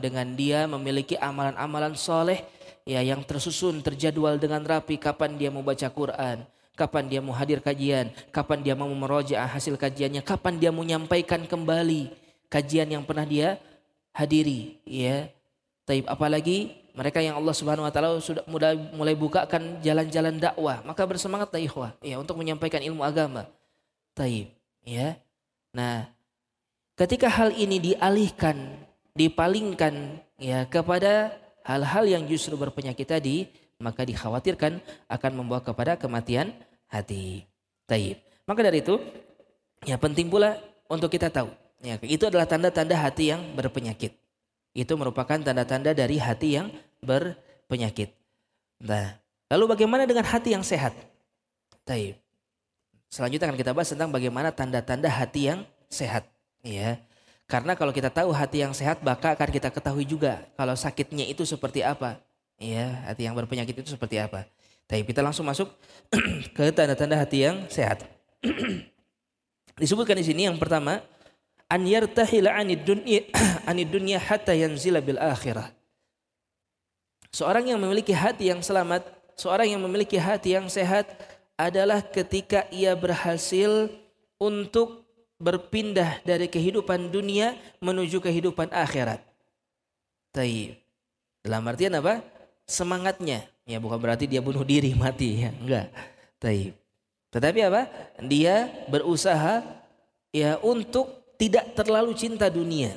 dengan dia memiliki amalan-amalan soleh ya yang tersusun, terjadwal dengan rapi, kapan dia mau baca Quran, kapan dia mau hadir kajian, kapan dia mau merojaah hasil kajiannya, kapan dia mau menyampaikan kembali kajian yang pernah dia hadiri, ya. Taib, apalagi mereka yang Allah Subhanahu wa taala sudah mulai bukakan jalan-jalan dakwah, maka bersemangatlah ikhwah ya untuk menyampaikan ilmu agama. Taib, ya. Nah, ketika hal ini dialihkan, dipalingkan ya kepada hal-hal yang justru berpenyakit tadi, maka dikhawatirkan akan membawa kepada kematian hati. Taib. Maka dari itu, ya penting pula untuk kita tahu, ya itu adalah tanda-tanda hati yang berpenyakit. Itu merupakan tanda-tanda dari hati yang berpenyakit. Nah, lalu bagaimana dengan hati yang sehat? Taib. Selanjutnya akan kita bahas tentang bagaimana tanda-tanda hati yang sehat. Ya, karena kalau kita tahu hati yang sehat, maka akan kita ketahui juga kalau sakitnya itu seperti apa. Ya, hati yang berpenyakit itu seperti apa. Taib, kita langsung masuk ke tanda-tanda hati yang sehat. Disebutkan di sini yang pertama, an yartahila anid dunya hatta yanzila bil akhirah. Seorang yang memiliki hati yang selamat, seorang yang memiliki hati yang sehat adalah ketika ia berhasil untuk berpindah dari kehidupan dunia menuju kehidupan akhirat. Taib. Dalam artian apa? Semangatnya. Ya bukan berarti dia bunuh diri mati ya, enggak. Taib. Tetapi apa? Dia berusaha ya untuk tidak terlalu cinta dunia.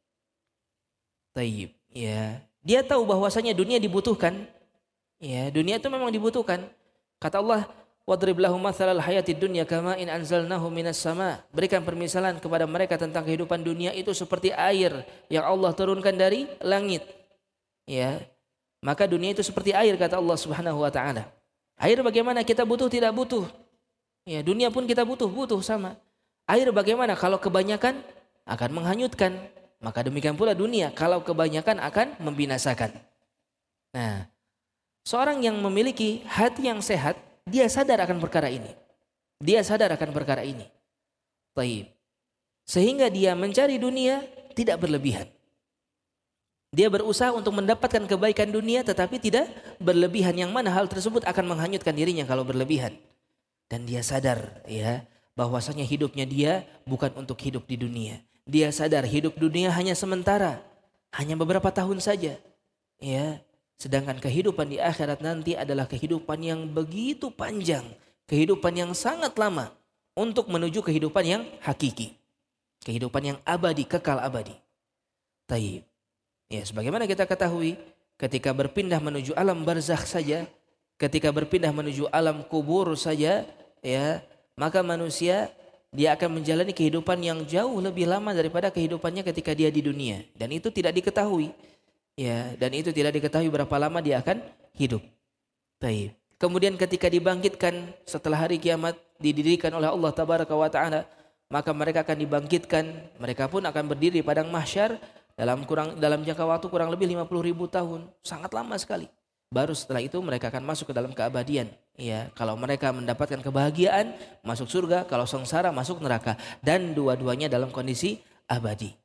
Taib. Ya, dia tahu bahwasanya dunia dibutuhkan. Ya, dunia itu memang dibutuhkan. Kata Allah, "Wadrib lahum mathalal hayatid dunya kama in anzalnahu minas sama." Berikan permisalan kepada mereka tentang kehidupan dunia itu seperti air yang Allah turunkan dari langit. Ya. Maka dunia itu seperti air kata Allah Subhanahu wa taala. Air bagaimana kita butuh tidak butuh? Ya, dunia pun kita butuh sama. Air bagaimana kalau kebanyakan akan menghanyutkan, maka demikian pula dunia kalau kebanyakan akan membinasakan. Nah, seorang yang memiliki hati yang sehat, dia sadar akan perkara ini. Dia sadar akan perkara ini. Taib. Sehingga dia mencari dunia tidak berlebihan. Dia berusaha untuk mendapatkan kebaikan dunia tetapi tidak berlebihan, yang mana hal tersebut akan menghanyutkan dirinya kalau berlebihan. Dan dia sadar ya bahwasanya hidupnya dia bukan untuk hidup di dunia. Dia sadar hidup dunia hanya sementara, hanya beberapa tahun saja. Ya, sedangkan kehidupan di akhirat nanti adalah kehidupan yang begitu panjang, kehidupan yang sangat lama untuk menuju kehidupan yang hakiki, kehidupan yang abadi, kekal abadi. Taib. Ya, sebagaimana kita ketahui, ketika berpindah menuju alam barzakh saja, ketika berpindah menuju alam kubur saja, ya, maka manusia dia akan menjalani kehidupan yang jauh lebih lama daripada kehidupannya ketika dia di dunia, dan itu tidak diketahui. Ya, dan itu tidak diketahui berapa lama dia akan hidup. Baik. Kemudian ketika dibangkitkan setelah hari kiamat, didirikan oleh Allah Tabaraka wa Ta'ala, maka mereka akan dibangkitkan, mereka pun akan berdiri di padang mahsyar dalam jangka waktu kurang lebih 50.000 tahun, sangat lama sekali. Baru setelah itu mereka akan masuk ke dalam keabadian. Ya, kalau mereka mendapatkan kebahagiaan, masuk surga, kalau sengsara masuk neraka, dan dua-duanya dalam kondisi abadi.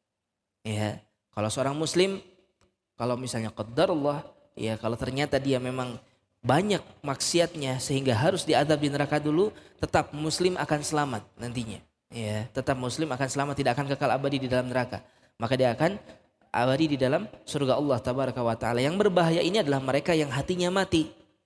Ya, kalau seorang muslim, kalau misalnya qadarullah, ya kalau ternyata dia memang banyak maksiatnya sehingga harus diadab di neraka dulu, tetap muslim akan selamat nantinya. Ya, tetap muslim akan selamat, tidak akan kekal abadi di dalam neraka. Maka dia akan abadi di dalam surga Allah Tabaraka wa Ta'ala. Yang berbahaya ini adalah mereka yang hatinya mati.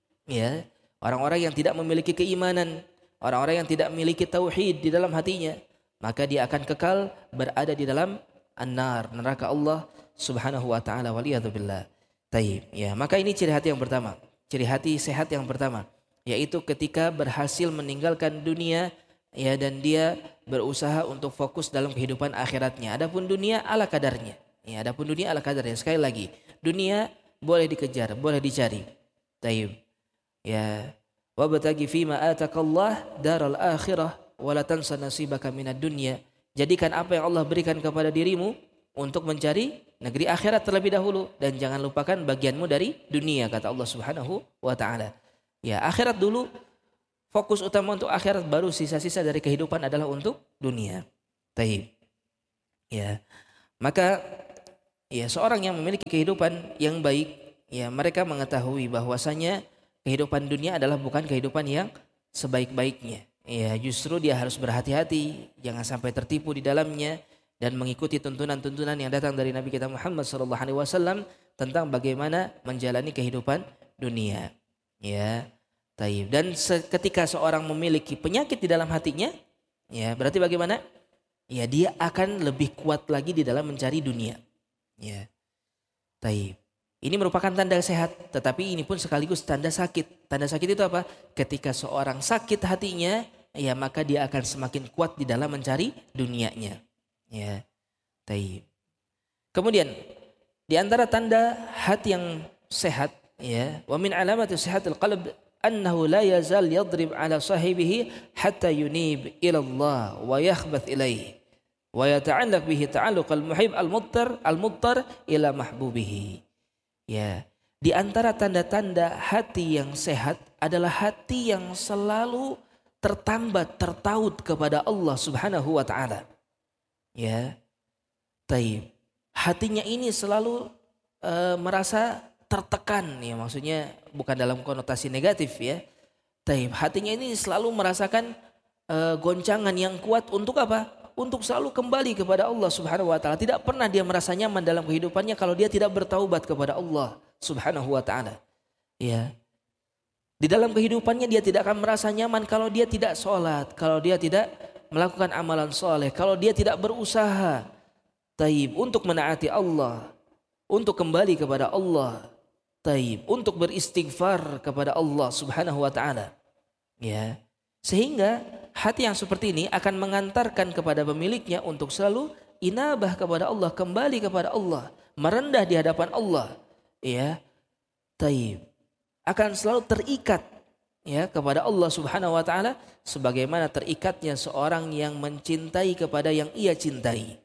Ya, orang-orang yang tidak memiliki keimanan, orang-orang yang tidak memiliki tauhid di dalam hatinya, maka dia akan kekal berada di dalam an-nar, neraka Allah Subhanahu wa Ta'ala, waliyadzubillah. Taib. Ya, maka ini ciri hati yang pertama, ciri hati sehat yang pertama, yaitu ketika berhasil meninggalkan dunia, ya, dan dia berusaha untuk fokus dalam kehidupan akhiratnya. Adapun dunia ala kadarnya. Ya, adapun dunia ala kadarnya. Sekali lagi, dunia boleh dikejar, boleh dicari. Taib. Ya, wabtaghi fima atakallah daral akhirah wa la tansa nasibaka minad dunya. Jadikan apa yang Allah berikan kepada dirimu untuk mencari negeri akhirat terlebih dahulu, dan jangan lupakan bagianmu dari dunia, kata Allah Subhanahu wa Ta'ala. Ya, akhirat dulu, fokus utama untuk akhirat, baru sisa-sisa dari kehidupan adalah untuk dunia. Taib. Ya. Maka Ya, seorang yang memiliki kehidupan yang baik, ya mereka mengetahui bahwasanya kehidupan dunia adalah bukan kehidupan yang sebaik-baiknya. Ya, justru dia harus berhati-hati, jangan sampai tertipu di dalamnya dan mengikuti tuntunan-tuntunan yang datang dari Nabi kita Muhammad SAW tentang bagaimana menjalani kehidupan dunia. Ya, taib. Dan ketika seorang memiliki penyakit di dalam hatinya, ya berarti bagaimana? Ya, dia akan lebih kuat lagi di dalam mencari dunia. Ya, taib. Ini merupakan tanda sehat, tetapi ini pun sekaligus tanda sakit. Tanda sakit itu apa? Ketika seorang sakit hatinya, ya maka dia akan semakin kuat di dalam mencari dunianya. Ya, taib. Kemudian di antara tanda hati yang sehat, ya, wa min alamati sihatil qalb annahu la yazal yadrib ala sahibihi hatta yunib ila Allah wa yakhbath ilaihi wa yata'allaq bihi ta'alluq al-muhib al-muttar ila mahbubihi. Ya, di antara tanda-tanda hati yang sehat adalah hati yang selalu tertambat, tertaut kepada Allah Subhanahu wa taala. Ya. Taib. Hatinya ini selalu merasa tertekan, ya maksudnya bukan dalam konotasi negatif ya. Taib. Hatinya ini selalu merasakan goncangan yang kuat untuk apa? Untuk selalu kembali kepada Allah Subhanahu wa taala. Tidak pernah dia merasa nyaman dalam kehidupannya kalau dia tidak bertaubat kepada Allah Subhanahu wa taala. Ya. Di dalam kehidupannya dia tidak akan merasa nyaman kalau dia tidak sholat, kalau dia tidak melakukan amalan soleh, kalau dia tidak berusaha taib untuk menaati Allah, untuk kembali kepada Allah, taib untuk beristighfar kepada Allah Subhanahu wa taala. Ya. Sehingga hati yang seperti ini akan mengantarkan kepada pemiliknya untuk selalu inabah kepada Allah, kembali kepada Allah, merendah di hadapan Allah, ya, taib, akan selalu terikat, ya, kepada Allah Subhanahu wa taala sebagaimana terikatnya seorang yang mencintai kepada yang ia cintai.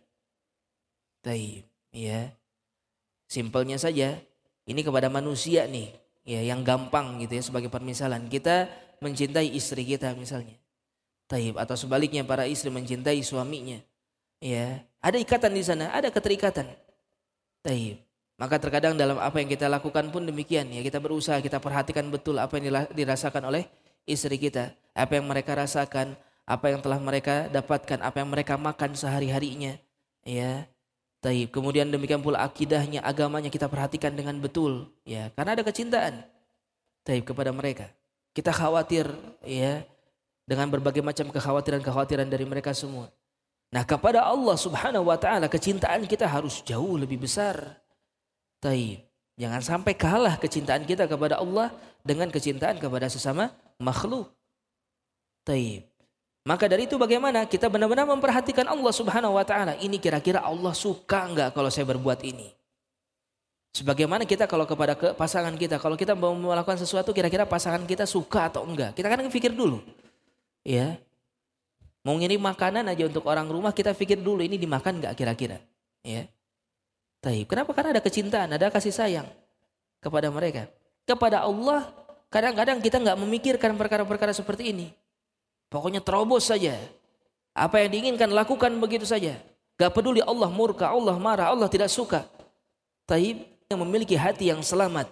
Taib, ya. Simpelnya saja, ini kepada manusia nih, ya, yang gampang gitu ya, sebagai permisalan. Kita mencintai istri kita misalnya. Taib, atau sebaliknya para istri mencintai suaminya. Ya, ada ikatan di sana, ada keterikatan. Taib. Maka terkadang dalam apa yang kita lakukan pun demikian, ya, kita berusaha, kita perhatikan betul apa yang dirasakan oleh istri kita, apa yang mereka rasakan, apa yang telah mereka dapatkan, apa yang mereka makan sehari-harinya. Ya. Taib. Kemudian demikian pula akidahnya, agamanya kita perhatikan dengan betul, ya, karena ada kecintaan. Taib, kepada mereka. Kita khawatir, ya, dengan berbagai macam kekhawatiran-kekhawatiran dari mereka semua. Nah, kepada Allah Subhanahu wa taala kecintaan kita harus jauh lebih besar. Taib. Jangan sampai kalah kecintaan kita kepada Allah dengan kecintaan kepada sesama makhluk. Taib. Maka dari itu bagaimana kita benar-benar memperhatikan Allah Subhanahu wa taala. Ini kira-kira Allah suka enggak kalau saya berbuat ini? Sebagaimana kita kalau kepada pasangan kita, kalau kita mau melakukan sesuatu kira-kira pasangan kita suka atau enggak. Kita kan pikir dulu. Ya. Mau ngirim makanan aja untuk orang rumah kita pikir dulu ini dimakan enggak kira-kira. Ya. Taib. Kenapa? Karena ada kecintaan, ada kasih sayang kepada mereka. Kepada Allah kadang-kadang kita enggak memikirkan perkara-perkara seperti ini. Pokoknya terobos saja. Apa yang diinginkan lakukan begitu saja. Enggak peduli Allah murka, Allah marah, Allah tidak suka. Taib. Yang memiliki hati yang selamat,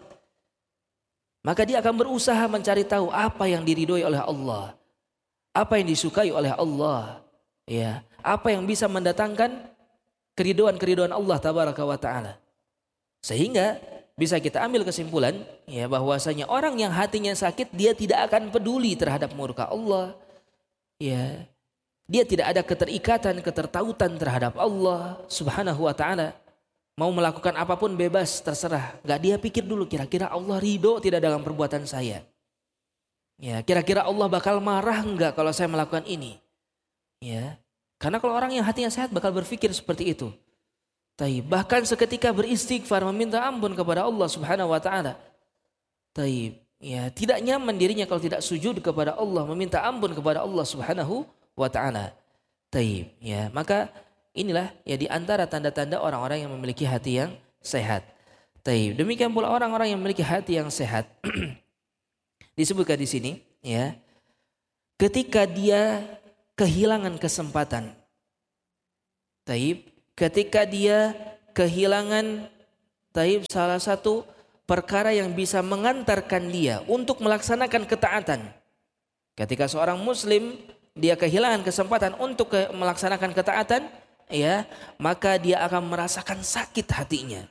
maka dia akan berusaha mencari tahu apa yang diridhoi oleh Allah, apa yang disukai oleh Allah, ya, apa yang bisa mendatangkan keridhaan Allah tabaraka wa taala. Sehingga bisa kita ambil kesimpulan, ya, bahwasanya orang yang hatinya sakit dia tidak akan peduli terhadap murka Allah, ya. Dia tidak ada keterikatan, ketertautan terhadap Allah Subhanahu wa taala. Mau melakukan apapun bebas, terserah. Gak dia pikir dulu kira-kira Allah ridho tidak dalam perbuatan saya. Ya, kira-kira Allah bakal marah enggak kalau saya melakukan ini. Ya. Karena kalau orang yang hatinya sehat bakal berpikir seperti itu. Taib. Bahkan seketika beristighfar meminta ampun kepada Allah Subhanahu wa taala. Taib. Ya, tidak nyaman dirinya kalau tidak sujud kepada Allah, meminta ampun kepada Allah Subhanahu wa taala. Taib. Ya, maka inilah ya di antara tanda-tanda orang-orang yang memiliki hati yang sehat. Taib. Demikian pula orang-orang yang memiliki hati yang sehat. Disebutkan di sini, ya. Ketika dia kehilangan kesempatan. Taib. Ketika dia kehilangan salah satu perkara yang bisa mengantarkan dia untuk melaksanakan ketaatan. Ketika seorang muslim dia kehilangan kesempatan untuk melaksanakan ketaatan, ya, maka dia akan merasakan sakit hatinya.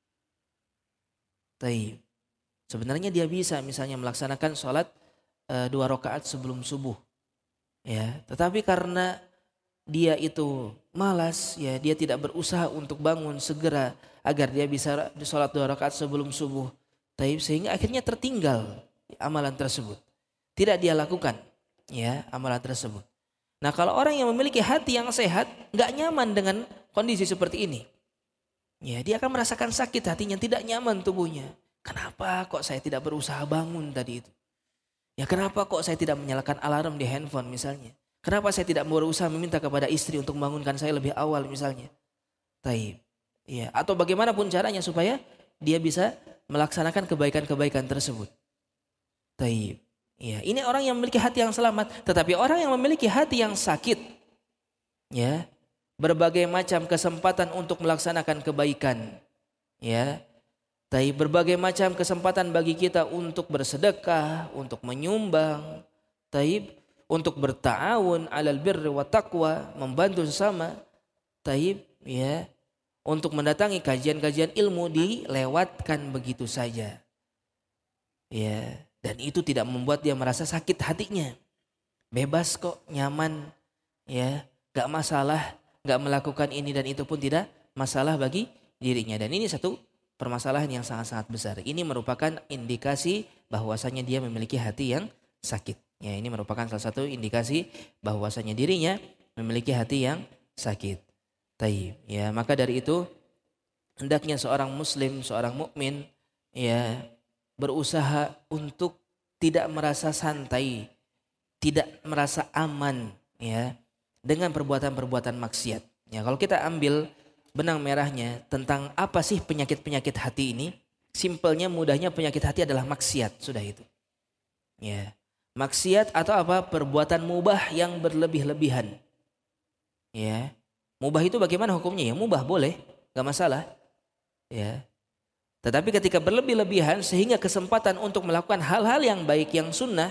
Sebenarnya dia bisa misalnya melaksanakan sholat 2 rakaat sebelum subuh, ya, tetapi karena dia itu malas, ya, dia tidak berusaha untuk bangun segera agar dia bisa sholat 2 rakaat sebelum subuh, sehingga akhirnya tertinggal amalan tersebut, tidak dia lakukan, ya, amalan tersebut. Nah, kalau orang yang memiliki hati yang sehat, nggak nyaman dengan kondisi seperti ini, ya, dia akan merasakan sakit hatinya, tidak nyaman tubuhnya. Kenapa kok saya tidak berusaha bangun tadi itu? Ya, kenapa kok saya tidak menyalakan alarm di handphone misalnya? Kenapa saya tidak berusaha meminta kepada istri untuk membangunkan saya lebih awal misalnya? Ya, atau bagaimanapun caranya supaya dia bisa melaksanakan kebaikan-kebaikan tersebut. Ya, ini orang yang memiliki hati yang selamat. Tetapi orang yang memiliki hati yang sakit, ya, berbagai macam kesempatan untuk melaksanakan kebaikan, ya, berbagai macam kesempatan bagi kita untuk bersedekah, untuk menyumbang, untuk berta'awun 'alal birri wa taqwa, membantu sesama, ya, untuk mendatangi kajian-kajian ilmu dilewatkan begitu saja. Ya, dan itu tidak membuat dia merasa sakit hatinya. Bebas kok, nyaman, ya, gak masalah, gak melakukan ini dan itu pun tidak masalah bagi dirinya. Dan ini satu permasalahan yang sangat-sangat besar. Ini merupakan indikasi bahwasanya dia memiliki hati yang sakit. Ya, ini merupakan salah satu indikasi bahwasanya dirinya memiliki hati yang sakit. Ya, maka dari itu hendaknya seorang muslim, seorang mukmin, ya, berusaha untuk tidak merasa santai, tidak merasa aman, ya, dengan perbuatan-perbuatan maksiat. Ya, kalau kita ambil benang merahnya tentang apa sih penyakit-penyakit hati ini, simpelnya, mudahnya, penyakit hati adalah maksiat, sudah itu. Ya. Maksiat atau apa? Perbuatan mubah yang berlebih-lebihan. Ya. Mubah itu bagaimana hukumnya? Ya, mubah boleh, gak masalah. Ya. Tetapi ketika berlebih-lebihan sehingga kesempatan untuk melakukan hal-hal yang baik, yang sunnah,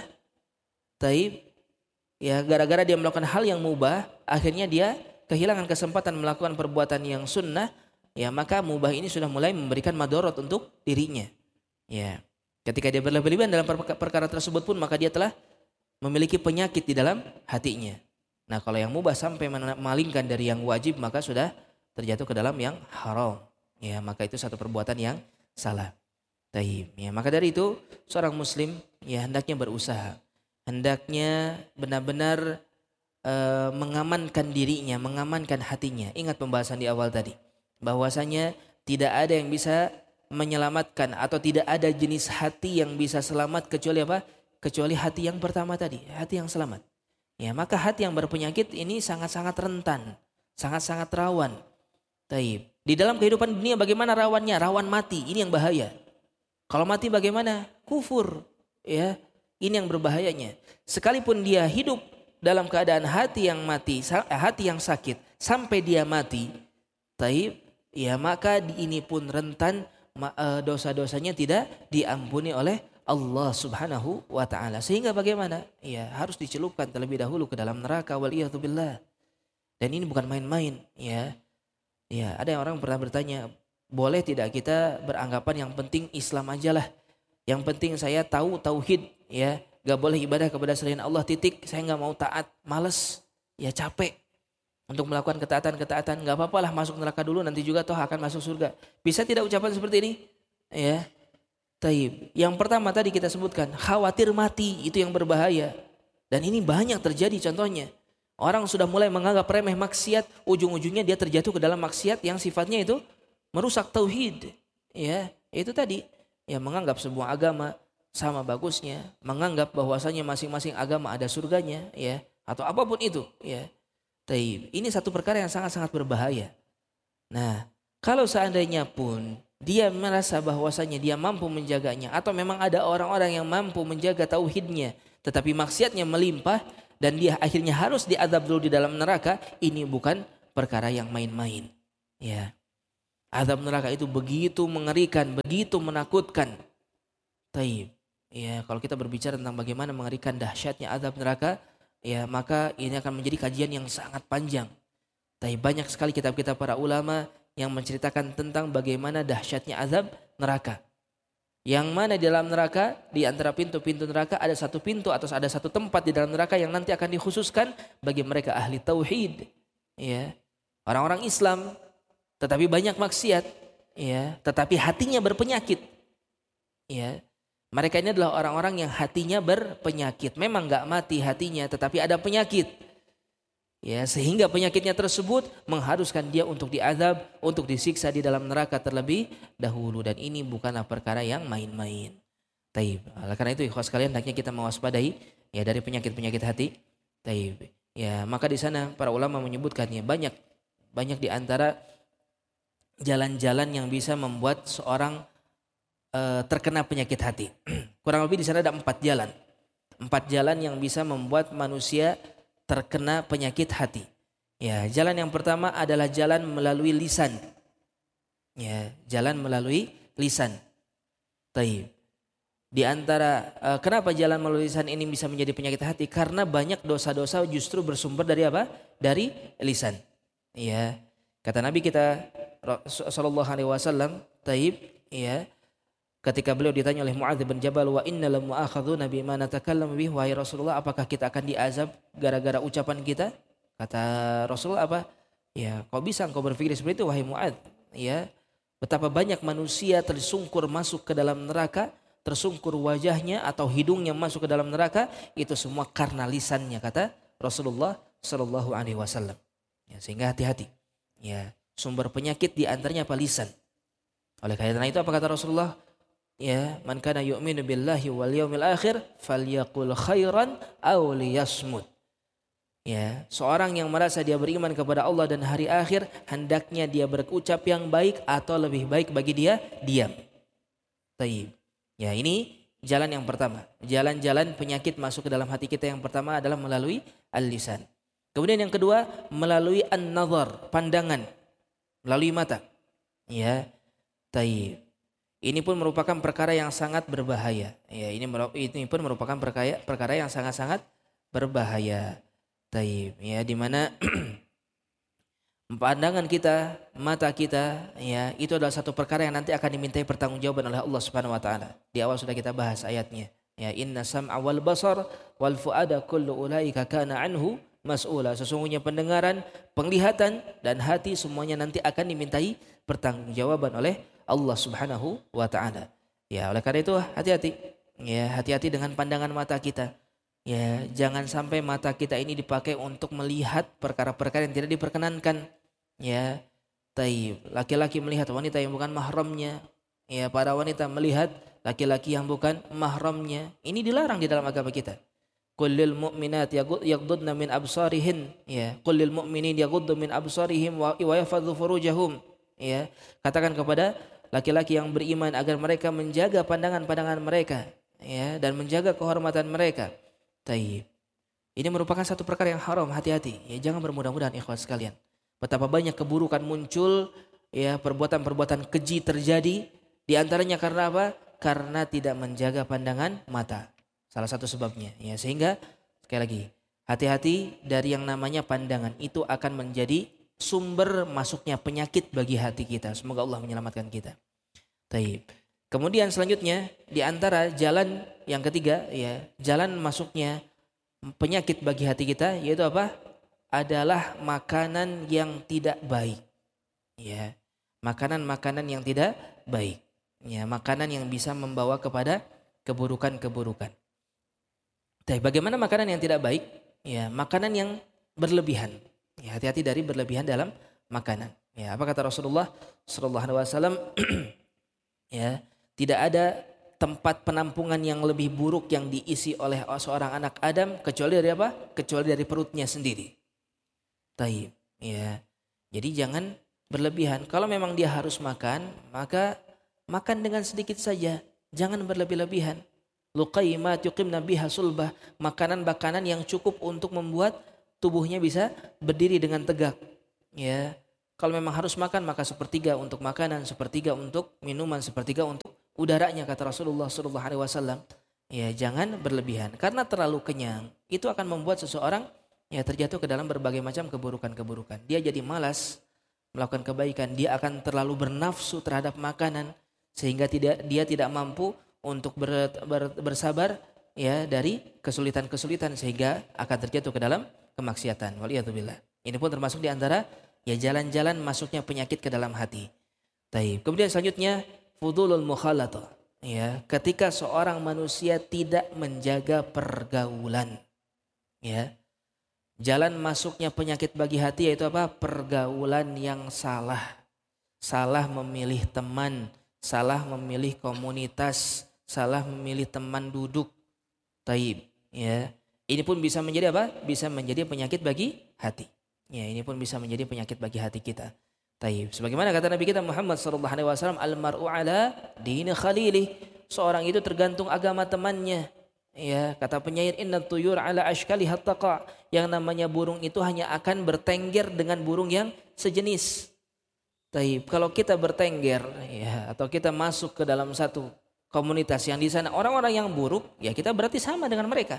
ya, gara-gara dia melakukan hal yang mubah, akhirnya dia kehilangan kesempatan melakukan perbuatan yang sunnah, ya, maka mubah ini sudah mulai memberikan madorot untuk dirinya. Ya. Ketika dia berlebih-lebihan dalam perkara tersebut pun, maka dia telah memiliki penyakit di dalam hatinya. Nah, kalau yang mubah sampai memalingkan dari yang wajib, maka sudah terjatuh ke dalam yang haram. Ya, maka itu satu perbuatan yang salah. Ya, maka dari itu seorang muslim, ya, hendaknya berusaha, hendaknya benar-benar mengamankan dirinya, mengamankan hatinya. Ingat pembahasan di awal tadi, bahwasanya tidak ada yang bisa menyelamatkan atau tidak ada jenis hati yang bisa selamat kecuali apa? Kecuali hati yang pertama tadi, hati yang selamat. Ya, maka hati yang berpenyakit ini sangat-sangat rentan, sangat-sangat rawan. Di dalam kehidupan dunia bagaimana rawannya? Rawan mati, ini yang bahaya. Kalau mati bagaimana? Kufur, ya. Ini yang berbahayanya. Sekalipun dia hidup dalam keadaan hati yang mati, hati yang sakit sampai dia mati, ya, maka ini pun rentan dosa-dosanya tidak diampuni oleh Allah Subhanahu wa taala. Sehingga bagaimana? Ya, harus dicelupkan terlebih dahulu ke dalam neraka, waliyadzubillah. Dan ini bukan main-main, ya. Ya, ada yang orang pernah bertanya, boleh tidak kita beranggapan yang penting Islam aja lah. Yang penting saya tahu tauhid, ya. Gak boleh ibadah kepada selain Allah, titik. Saya gak mau taat, males, ya, capek untuk melakukan ketaatan-ketaatan. Gak apa-apa lah masuk neraka dulu, nanti juga toh akan masuk surga. Bisa tidak ucapan seperti ini? Ya. Yang pertama tadi kita sebutkan, khawatir mati, itu yang berbahaya. Dan ini banyak terjadi contohnya. Orang sudah mulai menganggap remeh maksiat, ujung-ujungnya dia terjatuh ke dalam maksiat yang sifatnya itu merusak tauhid. Ya, itu tadi, ya, menganggap sebuah agama sama bagusnya, menganggap bahwasanya masing-masing agama ada surganya, ya, atau apapun itu, ya. Ini satu perkara yang sangat-sangat berbahaya. Nah, kalau seandainya pun dia merasa bahwasanya dia mampu menjaganya, atau memang ada orang-orang yang mampu menjaga tauhidnya, tetapi maksiatnya melimpah dan dia akhirnya harus diazab dulu di dalam neraka, ini bukan perkara yang main-main. Ya. Azab neraka itu begitu mengerikan, begitu menakutkan. Taib. Ya, kalau kita berbicara tentang bagaimana mengerikan dahsyatnya azab neraka, ya maka ini akan menjadi kajian yang sangat panjang. Tapi banyak sekali kitab-kitab para ulama yang menceritakan tentang bagaimana dahsyatnya azab neraka. Yang mana di dalam neraka, di antara pintu-pintu neraka ada satu pintu atau ada satu tempat di dalam neraka yang nanti akan dikhususkan bagi mereka ahli tauhid, ya, orang-orang Islam, tetapi banyak maksiat, ya, tetapi hatinya berpenyakit, ya. Mereka ini adalah orang-orang yang hatinya berpenyakit. Memang nggak mati hatinya, tetapi ada penyakit. Ya, sehingga penyakitnya tersebut mengharuskan dia untuk diazab, untuk disiksa di dalam neraka terlebih dahulu, dan ini bukanlah perkara yang main-main. Taib. Oleh karena itu ikhwas sekalian, hendaknya kita mewaspadai ya dari penyakit-penyakit hati. Taib. Ya, maka di sana para ulama menyebutkan ya banyak di antara jalan-jalan yang bisa membuat seorang terkena penyakit hati. Kurang lebih di sana ada 4 jalan. 4 jalan yang bisa membuat manusia terkena penyakit hati. Ya, jalan yang pertama adalah jalan melalui lisan. Ya, jalan melalui lisan. Taib. Di antara kenapa jalan melalui lisan ini bisa menjadi penyakit hati? Karena banyak dosa-dosa justru bersumber dari apa? Dari lisan. Ya. Kata Nabi kita sallallahu alaihi wasallam, taib, ya. Ketika beliau ditanya oleh Muadz bin Jabal, wa inna lam mu'akhadzuna bima natakallamu bihi, wahai Rasulullah, apakah kita akan diazab gara-gara ucapan kita? Kata Rasulullah apa? Ya, kau bisa engkau berpikir seperti itu wahai Muadz? Ya, betapa banyak manusia tersungkur masuk ke dalam neraka, tersungkur wajahnya atau hidungnya masuk ke dalam neraka, itu semua karena lisannya, kata Rasulullah sallallahu alaihi wasallam. Ya, sehingga hati-hati. Ya, sumber penyakit di antaranya apa? Lisan. Oleh karena itu apa kata Rasulullah? Ya, man kana yu'minu billahi wal yaumil akhir falyaqul khairan aw liyasmut. Ya, seorang yang merasa dia beriman kepada Allah dan hari akhir, hendaknya dia berucap yang baik atau lebih baik bagi dia diam. Taib. Ya, ini jalan yang pertama. Jalan-jalan penyakit masuk ke dalam hati kita yang pertama adalah melalui al-lisan. Kemudian yang kedua melalui an-nazar, pandangan, melalui mata. Ya, taib. Ini pun merupakan perkara yang sangat berbahaya. Ya, ini pun merupakan perkara yang sangat-sangat berbahaya. Taib. Ya, di mana pandangan kita, mata kita, ya, itu adalah satu perkara yang nanti akan dimintai pertanggungjawaban oleh Allah Subhanahu wa taala. Di awal sudah kita bahas ayatnya. Ya, inna sam'a wal basar wal fuada kullu ulaika kana anhu mas'ula. Sesungguhnya pendengaran, penglihatan dan hati semuanya nanti akan dimintai pertanggungjawaban oleh Allah Subhanahu wa taala. Ya, oleh karena itu hati-hati. Ya, hati-hati dengan pandangan mata kita. Ya, jangan sampai mata kita ini dipakai untuk melihat perkara-perkara yang tidak diperkenankan. Ya, taib. Laki-laki melihat wanita yang bukan mahramnya. Ya, para wanita melihat laki-laki yang bukan mahramnya. Ini dilarang di dalam agama kita. Qul lil mu'minat yaghuddna min absarihin, ya. Qul lil mu'minin yaghuddu min absarihim wa yahfadzu furujahum. Ya, katakan kepada laki-laki yang beriman agar mereka menjaga pandangan-pandangan mereka, ya, dan menjaga kehormatan mereka. Taib. Ini merupakan satu perkara yang haram, hati-hati. Ya, jangan bermudah-mudahan ikhwas sekalian. Betapa banyak keburukan muncul, ya, perbuatan-perbuatan keji terjadi, di antaranya karena apa? Karena tidak menjaga pandangan mata. Salah satu sebabnya, ya, sehingga sekali lagi hati-hati dari yang namanya pandangan, itu akan menjadi sumber masuknya penyakit bagi hati kita. Semoga Allah menyelamatkan kita. Taib. Kemudian selanjutnya di antara jalan yang ketiga, ya, jalan masuknya penyakit bagi hati kita yaitu apa? Adalah makanan yang tidak baik. Ya, makanan-makanan yang tidak baik. Ya, makanan yang bisa membawa kepada keburukan-keburukan. Tapi bagaimana makanan yang tidak baik? Ya, makanan yang berlebihan. Ya, hati-hati dari berlebihan dalam makanan. Ya, apa kata Rasulullah sallallahu alaihi wasallam? Ya, tidak ada tempat penampungan yang lebih buruk yang diisi oleh seorang anak Adam kecuali dari apa? Kecuali dari perutnya sendiri. Taib. Ya. Jadi jangan berlebihan. Kalau memang dia harus makan, maka makan dengan sedikit saja. Jangan berlebih-lebihan. Luqaimat yuqimna biha sulbah. Makanan-makanan yang cukup untuk membuat tubuhnya bisa berdiri dengan tegak. Ya. Kalau memang harus makan, maka sepertiga untuk makanan, sepertiga untuk minuman, sepertiga untuk udaranya, kata Rasulullah SAW. Ya, jangan berlebihan. Karena terlalu kenyang, itu akan membuat seseorang ya terjatuh ke dalam berbagai macam keburukan-keburukan. Dia jadi malas melakukan kebaikan. Dia akan terlalu bernafsu terhadap makanan, sehingga dia tidak mampu untuk bersabar ya dari kesulitan-kesulitan, sehingga akan terjatuh ke dalam kemaksiatan. Waliyadzubillah. Ini pun termasuk di antara ya jalan-jalan masuknya penyakit ke dalam hati. Taib. Kemudian selanjutnya fudulul mukhalatah. Ya, ketika seorang manusia tidak menjaga pergaulan. Ya. Jalan masuknya penyakit bagi hati yaitu apa? Pergaulan yang salah. Salah memilih teman, salah memilih komunitas, salah memilih teman duduk. Taib. Ya. Ini pun bisa menjadi apa? Bisa menjadi penyakit bagi hati. Ya, ini pun bisa menjadi penyakit bagi hati kita. Taib. Sebagaimana kata Nabi kita Muhammad SAW, al-mar'u ala dini khalilih. Seorang itu tergantung agama temannya. Ya, kata penyair, inna tuyur ala ashkali hattaqa. Yang namanya burung itu hanya akan bertengger dengan burung yang sejenis. Taib. Kalau kita bertengger ya, atau kita masuk ke dalam satu komunitas yang di sana orang-orang yang buruk, ya kita berarti sama dengan mereka.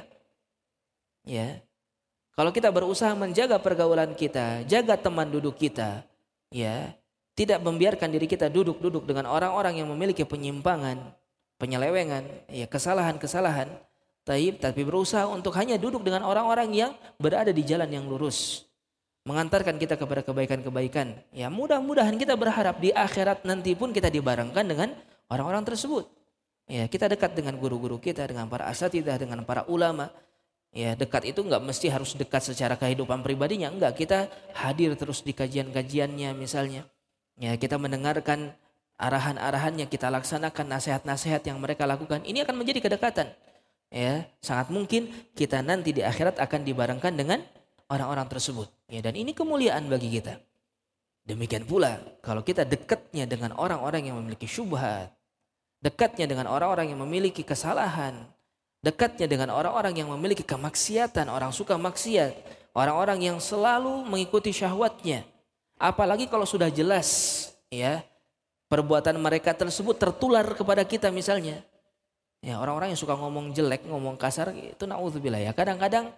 Ya. Kalau kita berusaha menjaga pergaulan kita, jaga teman duduk kita, ya, tidak membiarkan diri kita duduk-duduk dengan orang-orang yang memiliki penyimpangan, penyelewengan, ya, kesalahan-kesalahan, tapi berusaha untuk hanya duduk dengan orang-orang yang berada di jalan yang lurus, mengantarkan kita kepada kebaikan-kebaikan. Ya, mudah-mudahan kita berharap di akhirat nanti pun kita dibarengkan dengan orang-orang tersebut. Ya, kita dekat dengan guru-guru kita, dengan para asatidzah, dengan para ulama. Ya, dekat itu enggak mesti harus dekat secara kehidupan pribadinya, enggak, kita hadir terus di kajian-kajiannya misalnya. Ya, kita mendengarkan arahan-arahannya, kita laksanakan nasihat-nasihat yang mereka lakukan. Ini akan menjadi kedekatan. Ya, sangat mungkin kita nanti di akhirat akan dibarengkan dengan orang-orang tersebut. Ya, dan ini kemuliaan bagi kita. Demikian pula kalau kita dekatnya dengan orang-orang yang memiliki syubhat, dekatnya dengan orang-orang yang memiliki kesalahan, dekatnya dengan orang-orang yang memiliki kemaksiatan, orang suka maksiat, orang-orang yang selalu mengikuti syahwatnya. Apalagi kalau sudah jelas ya perbuatan mereka tersebut tertular kepada kita misalnya. Ya, orang-orang yang suka ngomong jelek, ngomong kasar itu naudzubillah ya. Kadang-kadang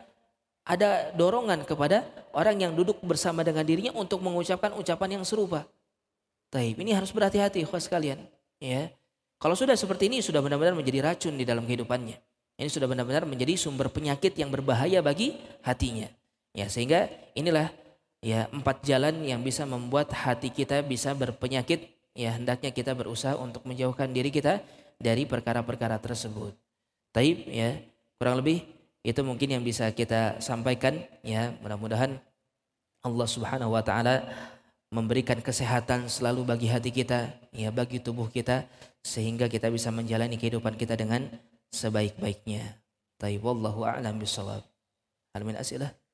ada dorongan kepada orang yang duduk bersama dengan dirinya untuk mengucapkan ucapan yang serupa. Taib, ini harus berhati-hati ikhwas sekalian, ya. Kalau sudah seperti ini sudah benar-benar menjadi racun di dalam kehidupannya. Ini sudah benar-benar menjadi sumber penyakit yang berbahaya bagi hatinya. Ya, sehingga inilah ya 4 jalan yang bisa membuat hati kita bisa berpenyakit. Ya, hendaknya kita berusaha untuk menjauhkan diri kita dari perkara-perkara tersebut. Taib, ya, kurang lebih itu mungkin yang bisa kita sampaikan, ya. Mudah-mudahan Allah Subhanahu wa taala memberikan kesehatan selalu bagi hati kita, ya, bagi tubuh kita, sehingga kita bisa menjalani kehidupan kita dengan sebaik-baiknya. Taib, wallahu a'lam bishawab. Hal min as'ilah?